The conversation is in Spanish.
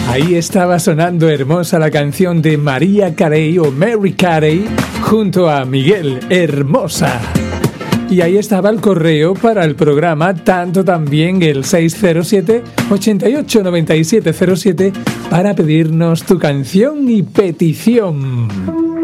Ahí estaba sonando hermosa la canción de Mariah Carey o Mary Carey junto a Miguel, Hermosa. Y ahí estaba el correo para el programa, tanto también el 607-889707 para pedirnos tu canción y petición.